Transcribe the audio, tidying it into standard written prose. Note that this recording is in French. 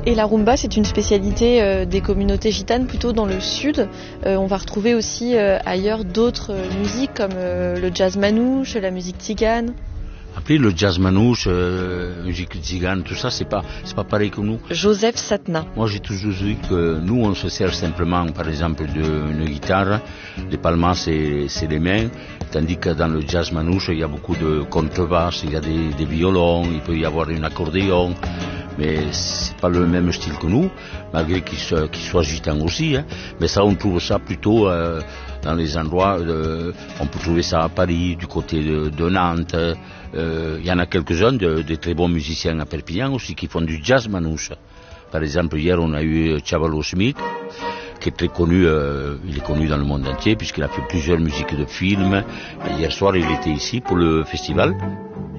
Et la rumba, c'est une spécialité des communautés gitanes plutôt dans le sud. On va retrouver aussi ailleurs d'autres musiques comme le jazz manouche, la musique tzigane. Après le jazz manouche, musique tzigane, tout ça, c'est pas pareil que nous. Joseph Satna. Moi j'ai toujours dit que nous on se sert simplement par exemple d'une guitare, les palmas c'est les mains, tandis que dans le jazz manouche il y a beaucoup de contrebasses, il y a des violons, il peut y avoir un accordéon, mais c'est pas le même style que nous, malgré qu'il soit gitan aussi, hein. Mais ça on trouve ça plutôt dans les endroits, on peut trouver ça à Paris, du côté de Nantes. Il y en a quelques-uns de très bons musiciens à Perpignan aussi qui font du jazz manouche. Par exemple, hier on a eu Chavalo Smith, qui est très connu, il est connu dans le monde entier puisqu'il a fait plusieurs musiques de films. Et hier soir il était ici pour le festival.